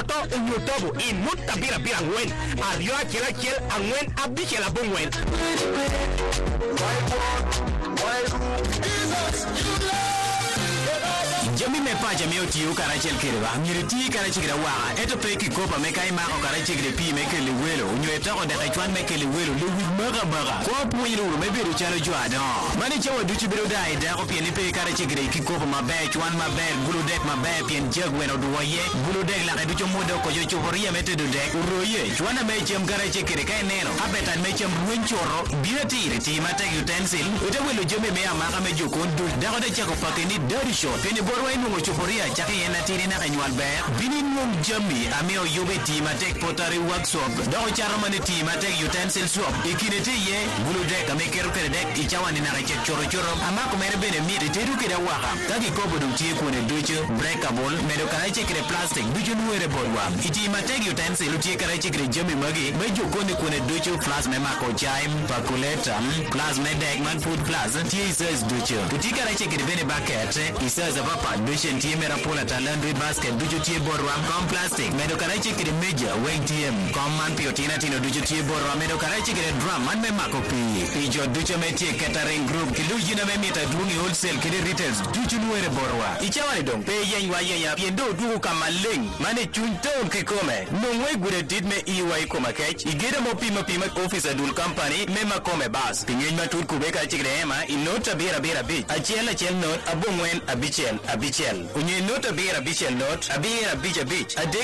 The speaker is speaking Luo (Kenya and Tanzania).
toto nyotobo imuta bira ngwen adio akela kel angwen abikela bongwen Jami me pa jami o tiyo karachel kirwa miriti karachira wa eto peki kopa me kai ma o karachigre pi me kele welo nyeta ko de kachwan me kele welo le wi maga ko puiru me biru chalo jwada mani chawo duchi biru dai da ko pien pe karachigre ki kopa ma be chwan ma be bulu dek ma be pien jeg weno duoye bulu dek la du chomodo ko jo choria mete do dek uroye chwana me chem karachigre kai neno abetan me chem wenchoro birati ti mata utensil ute welo jome me amaka me jokondu da ko de chako pakeni dari shot peni borwa inu choporia chaki yena tiri na kanyual ber bini mum jami ameo yobe tima tek potari workshop do charama ne tima tek utensil swap ikinete ye bulu dek amekeru kere dek ichawani na rake choro ama kumere bene miri teru kere waka taki kobo dum tie kone duche breakable medo karache kere plastic duche nuere borwa itima tek utensil tie karache kere jami magi bejo kone duche flash me mako jaim pakuleta plus me dek man food plus tie says duche uti karache kere bene bucket isays papa duche tie mera pola laundry basket duche tie borwa com plastic medo karache kere meja weng tiem com man piotina tino duche tie borwa medo karache kere drum man me mako pi ijo duche me tie catering group kilu jina me mita duni wholesale kere retails duche nuere borwa ichawani dong pe yen wa yen ya piendo duku kama ling mane chunton kikome nongwe gure dit me iwa ikoma kech igere mo pima office adul company me makome bas pinyen matut kubeka chikre ema inota bira bich achel not abongwen abichel unye nota bira bichel not abira bich